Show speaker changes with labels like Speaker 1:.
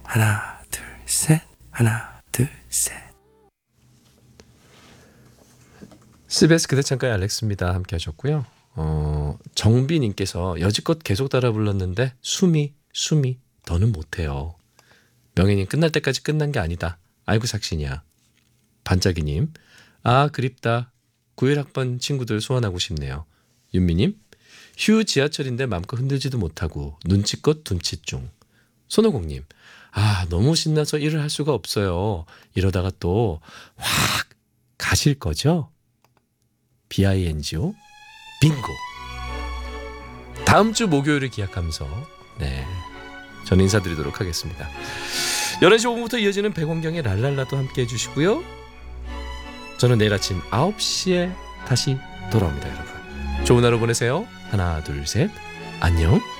Speaker 1: 하나, 둘, 셋. 하나, 둘, 셋.
Speaker 2: CBS 그대 창가의 알렉스입니다. 함께 하셨고요. 정비님께서 여지껏 계속 따라 불렀는데 숨이 더는 못해요. 명예님 끝날 때까지 끝난 게 아니다. 아이고 삭신이야. 반짝이님 그립다. 91학번 친구들 소환하고 싶네요. 윤미님 휴 지하철인데 맘껏 흔들지도 못하고 눈치껏 둔치 중. 손오공님 너무 신나서 일을 할 수가 없어요. 이러다가 또 확 가실 거죠? BINGO 빙고. 다음 주 목요일을 기약하면서 저는 인사드리도록 하겠습니다. 11시 5분부터 이어지는 백원경의 랄랄라도 함께 해주시고요. 저는 내일 아침 9시에 다시 돌아옵니다. 여러분 좋은 하루 보내세요. 하나 둘 셋 안녕.